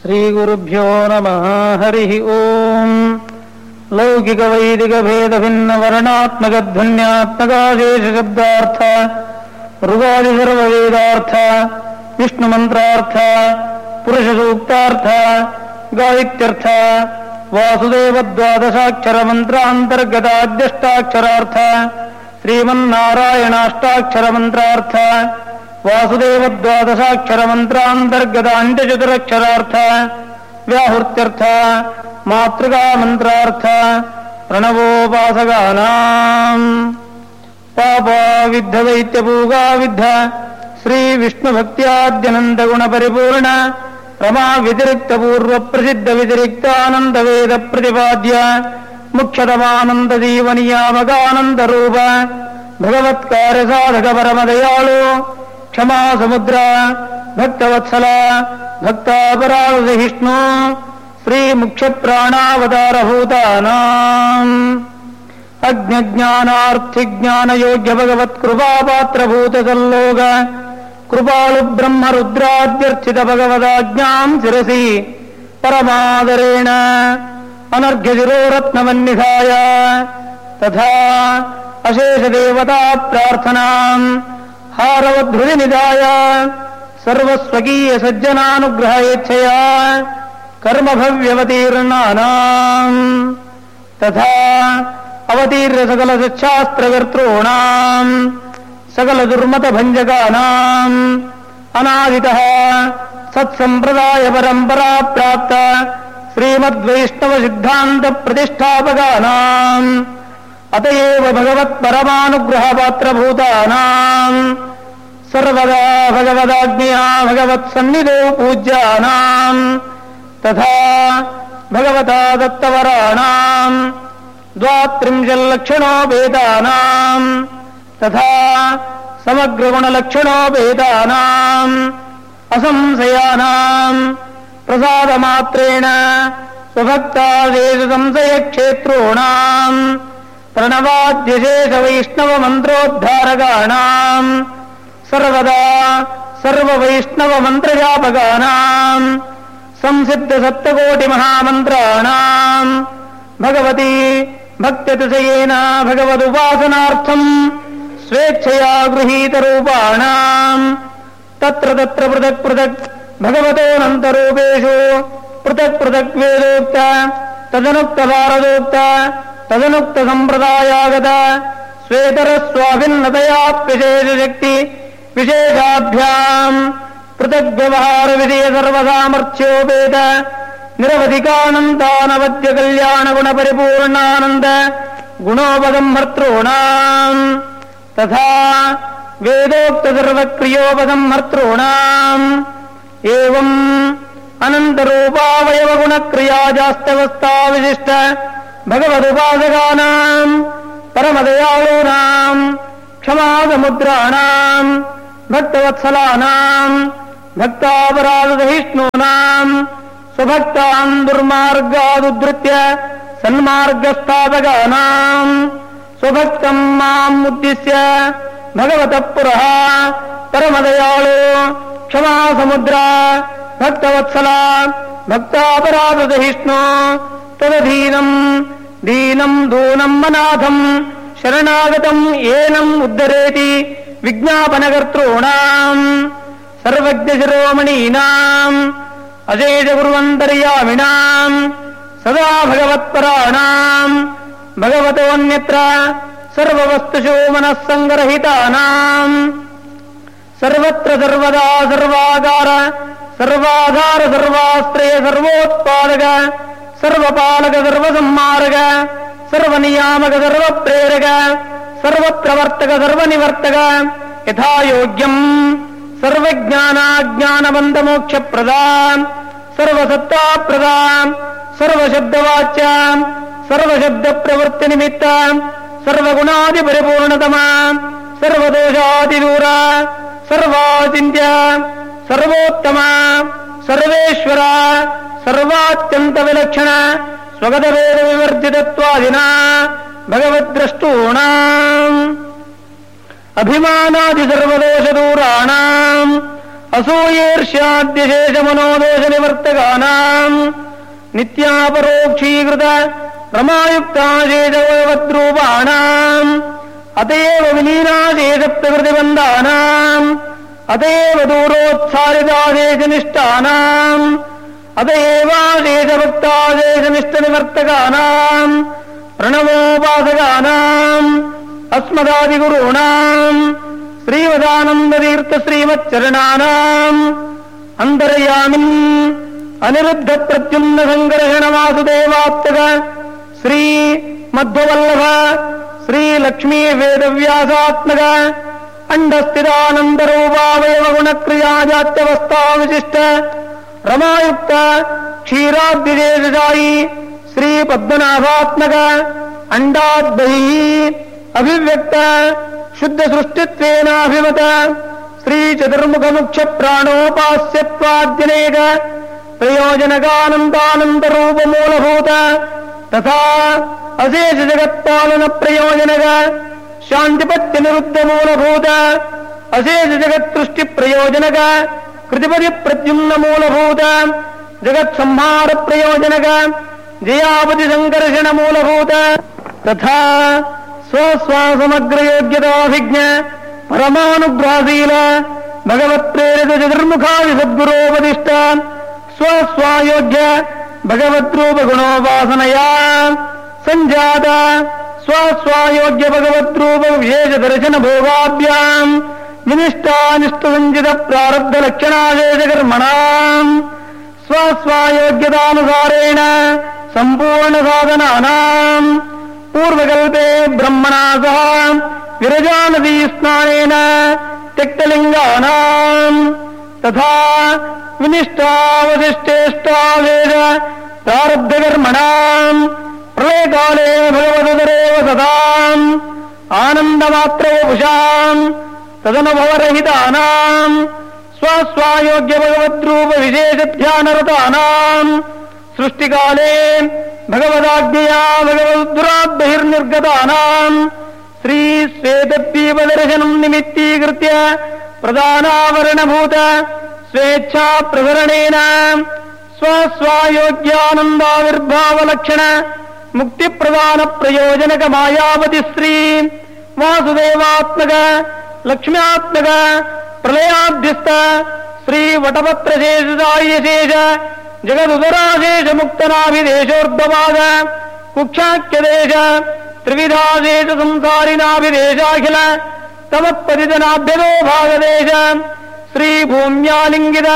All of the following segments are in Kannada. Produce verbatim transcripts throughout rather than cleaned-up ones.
ಶ್ರೀಗುರುಭ್ಯೋ ನಮಃ. ಹರಿ ಓಂ. ಲೌಕಿಕ ವೈದಿಕ ಭೇದ ಭಿನ್ನ ವರ್ಣಾತ್ಮಕ ಧ್ವನ್ಯಾತ್ಮಕಾಶೇಷ ಶಬ್ದಾರ್ಥ ಋಗಾದಿ ಸರ್ವ ವೇದಾರ್ಥ ವಿಷ್ಣು ಮಂತ್ರಾರ್ಥ ಪುರುಷ ಸೂಕ್ತಾರ್ಥ ಗಾಯತ್ಯರ್ಥ ವಾಸುದೇವ ದ್ವಾದಶಾಕ್ಷರ ಮಂತ್ರ ಅಂತರ್ಗತ ಅಧ್ಯಷ್ಟಾಕ್ಷರಾರ್ಥ ಶ್ರೀಮನ್ನಾರಾಯಣಾಷ್ಟಾಕ್ಷರ ಮಂತ್ರಾರ್ಥ ವಾಸುದೇವ ದ್ವಾದಶಾಕ್ಷರ ಮಂತ್ರಾಂತರ್ಗತ ಅಂತ್ಯಚತುರಕ್ಷರಾರ್ಥ ವ್ಯಾಹೃತ್ಯರ್ಥ ಮಾತೃಕಾ ಮಂತ್ರಾರ್ಥ ಪ್ರಣವೋಪಾಸಗಾನಾಂ ಪಾಪಾ ವಿದ್ಧ ದೈತ್ಯ ಪೂಗಾ ವಿದ್ಧ ಶ್ರೀ ವಿಷ್ಣು ಭಕ್ತ್ಯಾದ್ಯನಂತ ಗುಣ ಪರಿಪೂರ್ಣ ರಮಾ ವ್ಯತಿರಿಕ್ತ ಪೂರ್ವ ಪ್ರಸಿದ್ಧ ವ್ಯತಿರಿಕ್ತಾನಂದ ವೇದ ಪ್ರತಿಪಾದ್ಯ ಮುಖ್ಯತಮಾನಂದ ಜೀವನಿಯಾಮಕಾನಂದ ರೂಪ ಭಗವತ್ಕಾರ್ಯ ಸಾಧಕ ಪರಮದಯಾಳು ಕ್ಷಮಾ ಸಮುದ್ರ ಭಕ್ತವತ್ಸಲ ಭಕ್ತಾಪರಾಧ ವಿಷ್ಣು ಶ್ರೀ ಮುಖ್ಯ ಪ್ರಾಣಾವತಾರಭೂತಾನಾಂ ಅಜ್ಞಾನಾರ್ಥಿಜ್ಞಾನ ಯೋಗ್ಯ ಭಗವತ್ ಕೃಪಾಪಾತ್ರಭೂತ ಸಲ್ಲೋಗ ಕೃಪಾಳು ಬ್ರಹ್ಮ ರುದ್ರಾದ್ಯರ್ಚಿತ ಭಗವದಾಜ್ಞಾಂ ಶಿರಸಿ ಪರಮಾದರೇಣ ಅನರ್ಘ್ಯ ಶಿರೋರತ್ನವನ್ನಿಧಾಯ ತಥಾ ಅಶೇಷ ದೇವತಾ ಪ್ರಾರ್ಥನಾಂ ಹಾರವಧೃತಿ ನಿಧಾಯ ಸರ್ವಸ್ವಕೀಯ ಸಜ್ಜನಾನುಗ್ರಹ ಯೇಚ್ಛಯ ಕರ್ಮಭವ್ಯವತೀರ್ಣಾನಾಂ ತಥಾ ಅವತೀರ್ಯ ಸಕಲ ಸಚ್ಛಾಸ್ತ್ರಕರ್ತॄಣಾಂ ಸಕಲ ದುರ್ಮತ ಭಂಜಕಾನಾಂ ಅನಾದಿತಃ ಸತ್ಸಂಪ್ರದಾಯ ಪರಂಪರಾ ಪ್ರಾಪ್ತ ಶ್ರೀಮದ್ವೈಷ್ಣವ ಸಿದ್ಧಾಂತ ಪ್ರತಿಷ್ಠಾಪಕಾನಾಂ ಅತಯೇವ ಭಗವತ್ ಪರಮಾನುಗ್ರಹ ಪಾತ್ರಭೂತಾನಾಂ ಸರ್ವದಾ ಭಗವದಾಜ್ಞೆಯ ಭಗವತ್ ಸನ್ನಿಧೋ ಪೂಜ್ಯಾನಾಂ ತಥಾ ಭಗವತಾ ದತ್ತವರಾಣಾಂ ದ್ವಾತ್ರಿಂಶಲ್ಲಕ್ಷಣೋ ಭೇದಾನಾಂ ತಥಾ ಸಮಗ್ರಗುಣಲಕ್ಷಣೋ ಭೇದಾನಾಂ ಅಸಂಶಯಾನಾಂ ಪ್ರಸಾದ ಮಾತ್ರೇಣ ಸ್ವಭಕ್ತಾದೇಶ ಸಂಶಯ ಕ್ಷೇತ್ರೋಣಾಂ ಪ್ರಣವಾದ್ಯಶೇಷ ವೈಷ್ಣವ ಮಂತ್ರೋದ್ಧಾರಕಾಣಾಂ ಸರ್ವದಾ ಸರ್ವ ವೈಷ್ಣವ ಮಂತ್ರಜಾಪಕಾನಾಂ ಸಂಸಿದ್ಧ ಸಪ್ತಕೋಟಿ ಮಹಾಮಂತ್ರಾಣಾಂ ಭಗವತಿ ಭಕ್ತ್ಯತಿಶಯೇನ ಭಗವದುಪಾಸನಾರ್ಥಂ ಸ್ವೇಚ್ಛಯಾ ಗೃಹೀತ ರೂಪಾಣಾಂ ತತ್ರ ತತ್ರ ಪೃಥಕ್ ಪೃಥಕ್ ಭಗವತೋನಂತರೂಪೇಷು ಪೃಥಕ್ ಪೃಥಕ್ ವೇದೋಕ್ತ ತದನುಕ್ತ ಭಾರದೋಕ್ತ ತದನುಕ್ತ ಸಂಪ್ರದಾಯಾಗತ ಸ್ವೇತರ ಸ್ವಾಭಿನ್ನತಯಾಪ್ಯಶೇಷ ಶಕ್ತಿ ವಿಶೇಷಾಭ್ಯಾಂ ಪೃಥಕ್ ವ್ಯವಹಾರ ವಿಧೇಯ ಸರ್ವಸಾಮರ್ಥ್ಯೋಪೇತ ನಿರವಧಿಕಾನಂತಾನವದ್ಯ ಕಲ್ಯಾಣ ಗುಣ ಪರಿಪೂರ್ಣಾನಂದ ಗುಣೋಪಸಂಹರ್ತॄಣಾಂ ತಥಾ ವೇದೋಕ್ತ ಸರ್ವಕ್ರಿಯೋಪಸಂಹರ್ತॄಣಾಂ ಏವಂ ಅನಂತರೂಪಾವಯವ ಗುಣಕ್ರಿಯಾಜಾಸ್ತವಸ್ಥಾ ವಿಶಿಷ್ಟ ಭಗವದುಪಾಸಕಾನಾಂ ಪರಮದಯಾಳೂನಾಂ ಕ್ಷಮಾಸಮುದ್ರಾಣಾಂ ಭಕ್ತವತ್ಸಲಾನಾಂ ಭಕ್ತಾಪರಾಧಸಹಿಷ್ಣೂನಾಂ ಸ್ವಭಕ್ತಾನ್ ದುರ್ಮಾರ್ಗಾದುದ್ಧೃತ್ಯ ಸನ್ಮಾರ್ಗಸ್ಥಾಪಕಾನಾಂ ಸ್ವಭಕ್ತಂ ಮಾಂ ಉದ್ದಿಶ್ಯ ಭಗವತಃ ಪುರಃ ಪರಮದಯಾಳು ಕ್ಷಮಾಸಮುದ್ರ ಭಕ್ತವತ್ಸಲ ಭಕ್ತಾಪರಾಧಸಹಿಷ್ಣು ತದಧೀನಂ ದೀನಂ ದೂನಂ ಅನಾಥಂ ಶರಣಾಗತಂ ಏನಂ ಉದ್ಧರೇತಿ ವಿಜ್ಞಾಪನಕರ್ತॄಣಾಂ ಸರ್ವಜ್ಞ ಶಿರೋಮಣೀನಾಂ ಅಶೇಷ ಗುರುವಂತರ್ಯಾಮಿಣಾಂ ಸದಾ ಭಗವತ್ಪರಾಣಾಂ ಭಗವತೋನ್ಯತ್ರ ಸರ್ವವಸ್ತುಷು ಮನಸ್ಸಂಗರಹಿತಾನಾಂ ಸರ್ವತ್ರ ಸರ್ವದಾ ಸರ್ವಾಕಾರ ಸರ್ವಾಧಾರ ಸರ್ವಾಶ್ರಯ ಸರ್ವೋತ್ಪಾದಕ ಸರ್ವಪಾಲಕ ಸರ್ವಸಂಹಾರಕ ಸರ್ವನಿಯಾಮಕ ಸರ್ವಪ್ರೇರಕ ಸರ್ವಪ್ರವರ್ತಕ ಸರ್ವನಿವರ್ತಕ ಯಥಾಯೋಗ್ಯಂ ಸರ್ವಜ್ಞಾನಾಜ್ಞಾನವಂತ ಮೋಕ್ಷಪ್ರದಾಂ ಸರ್ವಸತ್ತಾಪ್ರದಾಂ ಸರ್ವಶಬ್ದವಾಚ್ಯಾಂ ಸರ್ವಶಬ್ದ ಪ್ರವೃತ್ತಿ ನಿಮಿತ್ತ ಸರ್ವಗುಣಾದಿ ಪರಿಪೂರ್ಣತಮಾಂ ಸರ್ವದೋಷಾದಿದೂರ ಸರ್ವಾಚಿಂತ್ಯ ಸರ್ವೋತ್ತಮ ಸರ್ವೇಶ್ವರ ಸರ್ವಾತ್ಯಂತ ವಿಲಕ್ಷಣ ಸ್ವಗತ ವೇದ ವಿವರ್ಜಿತತ್ವಾದಿನ ಭಗವದ್ದ್ರಷ್ಟೂಣಾಂ ಅಭಿಮಾನಾದಿ ಸರ್ವದೋಷ ದೂರಾಣಾಂ ಅಸೂಯೇರ್ಷ್ಯಾದ್ಯಶೇಷ ಮನೋದೋಷ ನಿವರ್ತಕಾನಾಂ ನಿತ್ಯಾಪರೋಕ್ಷೀಕೃತ ರಮಾಯುಕ್ತಾಶೇಷವದ್ರೂಪಾಣಾಂ ಅತೇವ ವಿಲೀನಾಶೇಷ ಪ್ರಕೃತಿಬಂಧಾನಾಂ ಅತೇವ ದೂರೋತ್ಸಾರಿತಾಶೇಷನಿಷ್ಠಾನಾಂ ಅತೇವಾಶೇಷಭಕ್ತಾಶೇಷನಿಷ್ಠನಿವರ್ತಕಾನಾಂ ಪ್ರಣವೋಪಾಸಕಾನಾಂ ಅಸ್ಮದಾದಿಗುರುಣಾಂ ಶ್ರೀಮದಾನಂದತೀರ್ಥ ಶ್ರೀಮಚ್ಚರಣಾನಾಂ ಅಂತರ್ಯಾಮಿನ್ ಅನಿರುದ್ಧ ಪ್ರತ್ಯುಮ್ನ ಸಂಕರ್ಷಣ ವಾಸುದೇವಾತ್ಮಕ ಶ್ರೀ ಮಧ್ವವಲ್ಲಭ ಶ್ರೀ ಲಕ್ಷ್ಮೀ ವೇದವ್ಯಾಸಾತ್ಮಕ ಅಂಡಸ್ಥಿತಾನಂದರೂಪಾವಯವ ಗುಣಕ್ರಿಯಾಜಾತ್ಯವಸ್ಥಾ ವಿಶಿಷ್ಟ ರಮಾಯುಕ್ತ ಕ್ಷೀರಾದ್ವಿಜೇಶಾಯಿ ಶ್ರೀ ಪದ್ಮನಾಭಾತ್ಮಕ ಅಂಡಾದ್ಬಹಿ ಅಭಿವ್ಯಕ್ತ ಶುದ್ಧ ಸೃಷ್ಟಿತ್ವೇನಾಭಿಮತ ಶ್ರೀ ಚತುರ್ಮುಖ ಮುಖ್ಯ ಪ್ರಾಣೋಪಾಸ್ಯತ್ವಾದ್ಯನೇಕ ಪ್ರಯೋಜನಕಾನಂದಾನಂದ ರೂಪ ಮೂಲಭೂತ ತಥಾ ಅಶೇಷ ಜಗತ್ಪಾಲನ ಪ್ರಯೋಜನಕ ಶಾಂತಿಪತ್ಯ ನಿರುದ್ಧ ಮೂಲಭೂತ ಅಶೇಷ ಜಗತ್ಸೃಷ್ಟಿ ಪ್ರಯೋಜನಕ ಕೃತಿಪದಿ ಪ್ರದ್ಯುಮ್ನ ಮೂಲಭೂತ ಜಗತ್ ಸಂಹಾರ ಪ್ರಯೋಜನಕ ಜಯಾಪತಿ ಸಂಕರ್ಷಣ ಮೂಲಭೂತ ತಥಾ ಸ್ವಸ್ವಾಸಮಗ್ರ ಯೋಗ್ಯತಾಭಿಜ್ಞ ಪರಮಾನುಗ್ರಹಶೀಲ ಭಗವತ್ ಪ್ರೇರಿತ ಚತುರ್ಮುಖಾದಿ ಸದ್ಗುರೋಪದಿಷ್ಟ ಸ್ವಸ್ವಾಯೋಗ್ಯ ಭಗವದ್ರೂಪ ಗುಣೋಪಾಸನಯ ಸಂಜಾತ ಸ್ವಸ್ವಾಯೋಗ್ಯ ಭಗವದ್ರೂಪ ವಿಶೇಷ ದರ್ಶನ ಭೋಗಾಭ್ಯಾಂ ವಿನಿಷ್ಟಾನಿಷ್ಠ ಸಂಚಿತ ಪ್ರಾರಬ್ಧ ಲಕ್ಷಣಾಶೇಷ ಕರ್ಮಣಾಂ ಸ್ವಸ್ವಾಯೋಗ್ಯತಾನುಸಾರೇಣ ಸಂಪೂರ್ಣ ಸಾಧನಾನಾಂ ಪೂರ್ವಕಲ್ಪೆ ಬ್ರಹ್ಮಣಾ ಸಹ ವಿರಜಾನದೀ ಸ್ನಾನೇನ ತ್ಯಕ್ತಲಿಂಗಾನಾಂ ತಥಾ ವಿನಿಷ್ಟಾವಶಿಷ್ಟೇಷ್ಟಾವೇದ ಪ್ರಾರಬ್ಧಕರ್ಮಣಾಂ ಪ್ರಳಯಕಾಲೇ ಭಗವದರೇವ ಸದಾಂ ಆನಂದಮಾತ್ರವಪುಷಾಂ ತದನುಭವರಹಿತಾನಾಂ ಸ್ವಸ್ವಾಯೋಗ್ಯ ಭಗವದ್ರೂಪ ವಿಶೇಷ ಧ್ಯಾನರತಾನಾಂ ಸೃಷ್ಟಿಕಾಲೇ ಭಗವದಾಜ್ಞೆಯಾ ಭಗವದ್ದುರಾದ್ಬಹಿರ್ನಿರ್ಗತಾನಾಂ ಶ್ರೀ ಶ್ವೇತದ್ವೀಪದರ್ಶನಂ ನಿಮಿತ್ತೀಕೃತ್ಯ ಪ್ರಧಾನಾವರಣಭೂತ ಸ್ವೇಚ್ಛಾ ಪ್ರಸರಣೇನ ಸ್ವಸ್ವಾಯೋಗ್ಯಾನಂದಾವಿರ್ಭಾವಲಕ್ಷಣ ಮುಕ್ತಿಪ್ರದಾನ ಪ್ರಯೋಜನಕ ಮಾಯಾವತಿ ಶ್ರೀ ವಾಸುದೇವಾತ್ಮಕ ಲಕ್ಷ್ಮ್ಯಾತ್ಮಕ ಪ್ರಳಯಾಧ್ಯಸ್ಥ ಶ್ರೀ ವಟಪತ್ರಶೇಷಾಯಶೇಷ ಜಗದುದರಾಶೇಷ ಮುಕ್ತನಾಭಿದೇಶೋರ್ಧವಾದ ಕುಕ್ಷಾಖ್ಯದೇಶ ತ್ರಿವಿಧಾಶೇಷ ಸಂಸಾರಿನಾಭಿದೇಶಾಖಿಲ ತಮತ್ಪತಿತನಾಭ್ಯದೋ ಭಾಗದೇಶ ಶ್ರೀ ಭೂಮ್ಯಾಲಿಂಗಿತ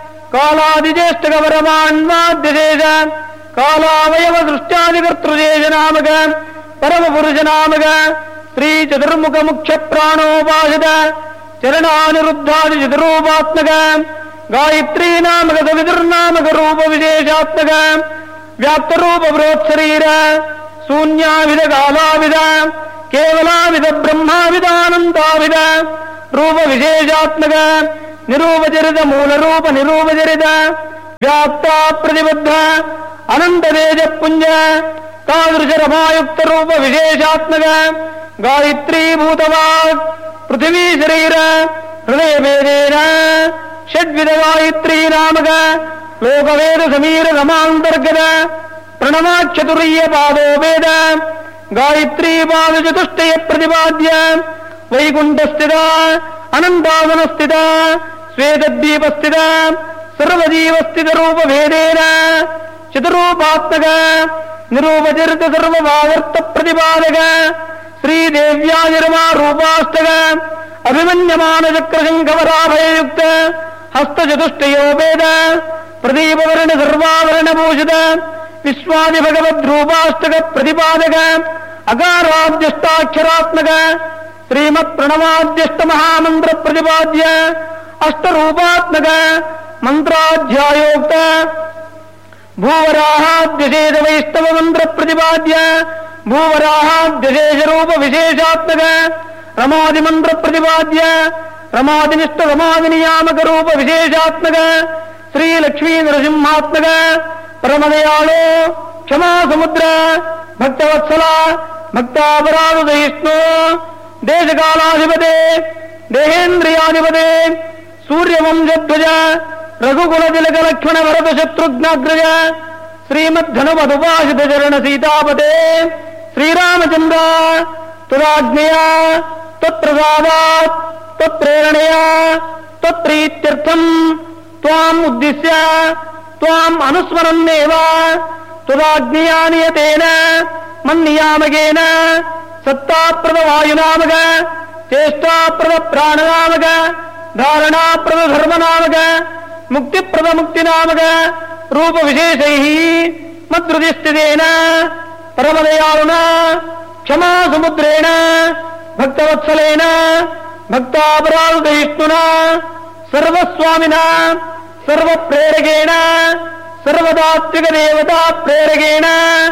ಕಾಲಾದಿಜ್ಯೇಷ್ಠಗವರಮಾನ್ವಾದ್ಯಶೇಷ ಕಾಲಾವಯವ ದೃಷ್ಟ್ಯಾದಿಕರ್ತೃಶೇಷ ನಾಮಕ ಪರಮಪುರುಷ ನಾಮಕ ಶ್ರೀ ಚತುರ್ಮುಖ ಮುಖ್ಯ ಪ್ರಾಣೋಪಾಸಿತ ಚರಣಾನಿರುದ್ಧಾದಿ ಚತುರೂಪಾತ್ಮಕ ಗಾಯತ್ರೀ ನಾಮಕ ಸವಿದುರ್ನಾಮಕ ರೂಪ ವಿಶೇಷಾತ್ಮಕ ವ್ಯಾಪ್ತರೂಪ ಬೃಹತ್ಶರೀರ ಶೂನ್ಯಾವಿಧ ಕಾಲಾವಿಧ ಕೇವಲಾವಿಧ ಬ್ರಹ್ಮಾವಿಧಾನಂದಾವಿಧ ರೂಪ ವಿಶೇಷಾತ್ಮಕ ನಿರೂಪಚರಿತ ಮೂಲರೂಪ ನಿರೂಪಚರಿತ ವ್ಯಾಪ್ತ ಪ್ರತಿಬದ್ಧ ಅನಂತ ತೇಜ ಪುಂಜ ತಾದೃಶ ರಮಾಯುಕ್ತ ರೂಪ ವಿಶೇಷಾತ್ಮಕ ಗಾಯತ್ರೀ ಭೂತವಾಗ್ ಪೃಥಿವೀ ಶರೀರ ಹೃದಯ ಭೇದೇನ ಷಡ್ವಿಧ ಗಾಯತ್ರೀ ನಾಮಕ ಲೋಕವೇದ ಸಮೀರ ರಮಾಂತರ್ಗತ ಪ್ರಣವಾಕ್ಷತುರ್ಯ ಪಾದೋ ವೇದ ಗಾಯತ್ರೀ ಪಾದ ಚತುಷ್ಟಯ ಪ್ರತಿಪಾದ್ಯ ವೈಕುಂಠಸ್ಥಿತ ಅನಂತಾಸನಸ್ಥಿತ ಶ್ವೇತದ್ವೀಪಸ್ಥಿತ ಸರ್ವಜೀವಸ್ಥಿತ ರೂಪ ಭೇದೇನ ಚತುರೂಪಾತ್ಮಕ ನಿರೂಪಚರಿತ ಸರ್ವಭಾವರ್ಥ ಪ್ರತಿಪಾದಕ ಶ್ರೀದೇವ್ಯಾನಿರ್ಮಾ ರೂಪಾಷ್ಟಕ ಅಭಿಮನ್ಯಮಾನ ಚಕ್ರಶಂಖವರಾಭಯಯುಕ್ತ ಹಸ್ತಚತುಷ್ಟಯೋ ವೇದ ಪ್ರದೀಪವರ್ಣ ಸರ್ವಾವರಣಭೂಷಿತ ವಿಶ್ವಾದಿ ಭಗವದ್ರೂಪಾಷ್ಟಕ ಪ್ರತಿಪಾದಕ ಅಕಾರಾದ್ಯಷ್ಟಾಕ್ಷರಾತ್ಮಕ ಶ್ರೀಮತ್ ಪ್ರಣವಾದ್ಯಷ್ಟ ಮಹಾಮಂತ್ರ ಪ್ರತಿಪಾದ್ಯ ಅಷ್ಟರೂಪಾತ್ಮಕ ಮಂತ್ರಾಧ್ಯಾಯೋಕ್ತ ಭೂವರಾಹಾದ್ಯಶೇಷ ವೈಷ್ಣವ ಮಂತ್ರ ಪ್ರತಿಪಾದ್ಯ ಭೂವರಾಹಾದ್ಯಶೇಷ ರೂಪ ವಿಶೇಷಾತ್ಮಕ ರಮಾದಿ ಮಂತ್ರ ಪ್ರತಿಪಾದ್ಯ ರಮಾದಿನಿಷ್ಠ ರಮಾದಿ ನಿಯಾಮಕ ರೂಪ ವಿಶೇಷಾತ್ಮಕ ಶ್ರೀ ಲಕ್ಷ್ಮೀ ನರಸಿಂಹಾತ್ಮಕ ಪರಮದಯಾಳು ಕ್ಷಮಾ ಸಮುದ್ರ ಭಕ್ತವತ್ಸಲ ಭಕ್ತಾಪರಾಧ ಸಹಿಷ್ಣು ದೇಶಕಾಲಾಧಿಪತೆ ದೇಹೇಂದ್ರಿಯಾಧಿಪತೆ ಸೂರ್ಯವಂಶಧ್ವಜ ರಘುಕುಲ ತಿಲಕ ಲಕ್ಷ್ಮಣ ಭರತ ಶತ್ರುಘ್ನಾಗ್ರಜ ಶ್ರೀಮದ್ಧನುಮಧುಪಾಶಿತ ಚರಣ ಸೀತಾಪತೆ ಶ್ರೀರಾಮಚಂದ್ರ ತುರಾಜ್ಞೆಯ ತತ್ಪ್ರಸಾದಾತ್ ತತ್ಪ್ರೇರಣೆಯ ತತ್ಪ್ರೀತ್ಯರ್ಥಂ ತ್ವಾಂ ಉದ್ದಿಶ್ಯ ತ್ವಾಂ ಅನುಸ್ಮರನ್ನೇವ ತುರಾಜ್ಞೆಯ ನಿಯತೇನ ಮನ್ನಿಯಾಮಕೇನ ಸತ್ತಾಪ್ರದ ವಾಯುನಾಮಕ ಚೇಷ್ಟಾಪ್ರದ ಪ್ರಾಣನಾಮಕ ಧಾರಣಾಪ್ರದ ಧರ್ಮನಾಮಕ ಮುಕ್ತಿಪ್ರದ ಮುಕ್ತಿನಾಮಕ ರೂಪ ವಿಶೇಷೈ ಮದ್ರುದಿಸ್ಥಿತೇನ ಪರಮದಯಾಳುನ ಕ್ಷಮಾ ಸಮುದ್ರೇಣ ಭಕ್ತವತ್ಸಲೇನ ಭಕ್ತಾಪರಾಧಯಿಷ್ಣುನ ಸರ್ವಸ್ವಾಮಿನ ಸರ್ವಪ್ರೇರಕೇಣ ಸರ್ವತಾತ್ವಿಕ ದೇವತಾ ಪ್ರೇರಕೇಣ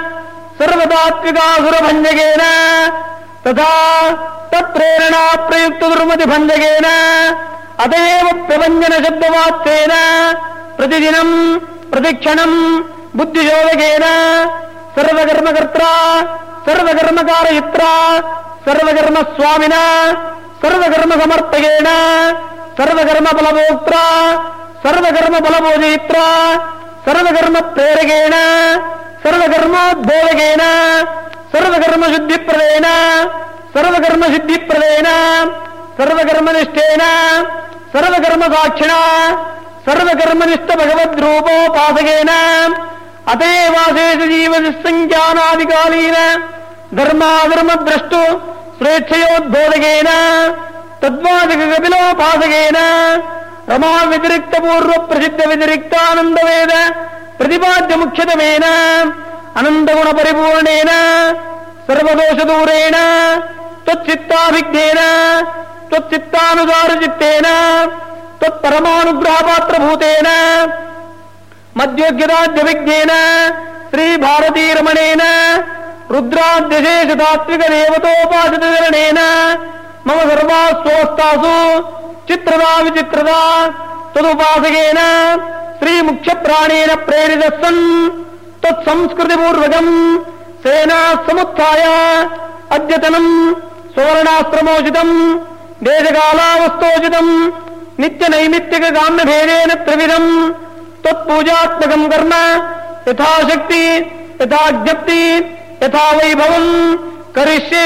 ಸರ್ವತಾತ್ವಿಕಾಸುರಭಂಜಕೇನ ತಥಾ ತತ್ಪ್ರೇರಣಾ ಪ್ರಯುಕ್ತ ದುರ್ಮತಿ ಭಂಜಕೇನ ಅತಯೇವ ಪ್ರಭಂಜನ ಶಬ್ದವಾಚ್ಯೇನ ಪ್ರತಿದಿನಂ ಪ್ರತಿಕ್ಷಣಂ ಬುದ್ಧಿಶೋಧಕೇನ ಸರ್ವಕರ್ಮಕರ್ತ್ರ ಸರ್ವಕರ್ಮಕಾರಯಿತ್ರ ಸರ್ವಕರ್ಮ ಸ್ವಾಮಿನ ಸರ್ವಕರ್ಮ ಸಮರ್ಥಕೇನ ಸರ್ವಕರ್ಮ ಫಲಭೋಕ್ತ್ರ ಸರ್ವಕರ್ಮ ಫಲಭೋಜಯಿತ್ರ ಸರ್ವಕರ್ಮ ಪ್ರೇರಕೇಣ ಸರ್ವಕರ್ಮೋದ್ಬೋಧಕೇನ ಸರ್ವಕರ್ಮ ಶುದ್ಧಿಪ್ರದೇನ ಸರ್ವಕರ್ಮ ಸಿದ್ಧಿಪ್ರದೇನ ಸರ್ವಕರ್ಮನಿಷ್ಠೇನ ಸರ್ವಕರ್ಮ ಸಾಕ್ಷಿಣ ಸರ್ವಕರ್ಮನಿಷ್ಠ ಭಗವದ್ರೂಪೋಪಾಸಕೇನ ಅತೇವಾಶೇಷ ಜೀವಸಂಖ್ಯಾನಾದಿಕಾಲೀನ ಧರ್ಮಾಧರ್ಮದ್ರಷ್ಟು ಸ್ವೇಚ್ಛಯೋದ್ಬೋಧಕೇನ ತದ್ವಾಚಕ ಕಪಿಲೋಪಾಸಕೇನ ರಮಾ ವ್ಯತಿರಿಕ್ತ ಪೂರ್ವ ಪ್ರಸಿದ್ಧ ವ್ಯತಿರಿಕ್ತಾನಂದ ವೇದ ಪ್ರತಿಪಾದ್ಯ ಮುಖ್ಯತಮೇನ ಅನಂತಗುಣ ಪರಿಪೂರ್ಣೇನ ಸರ್ವದೋಷ ದೂರೇಣ ತ್ವಚ್ಚಿತ್ತಾಭಿಜ್ಞೇನ ತ್ವಚ್ಚಿತ್ತಾನುಸಾರ ಚಿತ್ತೇನ ತ್ವತ್ಪರಮಾನುಗ್ರಹ ಪಾತ್ರಭೂತೇನ ಮಧ್ಯೋಗ್ಯದಾದ್ಯವಿಜ್ಞೇನ ಶ್ರೀ ಭಾರತೀರಮಣೇನ ರುದ್ರಾದ್ಯಶೇಷ ತಾತ್ವಿಕ ದೇವತೋಪಾಸಿತರಣೇನ ಮಮ ಸರ್ವಾಸ್ವಸ್ಥಾಸು ಚಿತ್ರದ ವಿಚಿತ್ರದ ತದುಪಾಸಕೇನ ಶ್ರೀ ಮುಖ್ಯ ಪ್ರಾಣೇನ ಪ್ರೇರಿತ ಸನ್ ತತ್ಸಂಸ್ಕೃತಿಪೂರ್ವಕಂ ಸೇನಾ ಸಮುತ್ಥಾಯ ಅದ್ಯತನಂ ಸುವರ್ಣಾಸ್ತ್ರಮೋಚಿತಂ ದೇಶಕಾಲಾವಸ್ಥೋಚಿತಂ ನಿತ್ಯ ನೈಮಿತ್ತಿಕ ಕಾಮ್ಯ ಭೇದೇನ ತ್ರಿವಿಧಂ ತತ್ಪೂಜಾತ್ಮಕಂ ಕರ್ಮ ಯಥಾಶಕ್ತಿ ಯಥಾಜ್ಞಪ್ತಿ ಯಥಾ ವೈಭವಂ ಕರಿಷ್ಯೆ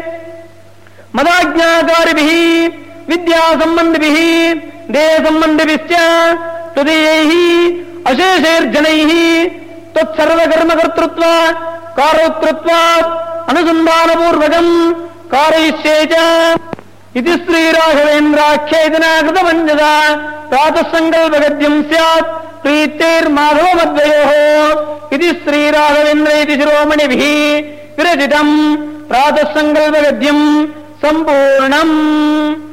ಮದಾಜ್ಞಾಕಾರಿಭಿಃ ವಿದ್ಯಾ ಸಂಬಂಧಿಭಿಃ ದೇಹ ಸಂಬಂಧಿಭಿಶ್ಚ ತದೀಯೈಃ ಅಶೇಷೈರ್ಜನೈಃ ತತ್ಸರ್ವಕರ್ಮಕರ್ತೃತ್ವ ಕಾರೋಕ್ತೃತ್ವಾತ್ ಅನುಸಂಧಾನಪೂರ್ವಕಂ ಕಾರಯಿಷ್ಯೇ ಚ ಇತಿ ಶ್ರೀರಾಘವೇಂದ್ರಾಖ್ಯೇತನ ಕೃತಪಂಚದ ಪ್ರಾತಃ ಸಂಕಲ್ಪಗದ್ಯಂ ಸ್ಯಾತ್ ಪ್ರೀತೇರ್ಮಾಧವಮದ್ವಯೋಃ ಇತಿ ಶ್ರೀರಾಘವೇಂದ್ರ ಇತಿ ಶಿರೋಮಣಿಭಿಃ ವಿರಚಿತಂ ಪ್ರಾತಃ ಸಂಕಲ್ಪಗದ್ಯಂ ಸಂಪೂರ್ಣಂ.